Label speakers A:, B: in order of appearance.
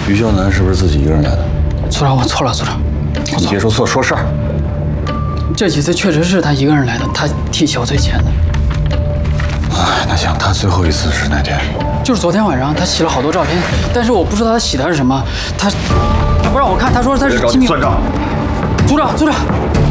A: 于秀南是不是自己一个人来的？
B: 组长，我错了，组长。
A: 你别说错，说事儿。
B: 这几次确实是他一个人来的，他替小翠钱的。
A: 哎，那行，他最后一次是哪天？
B: 就是昨天晚上，他洗了好多照片，但是我不知道他洗的是什么。他不让我看，他说他是机密。
A: 算账。
B: 组长。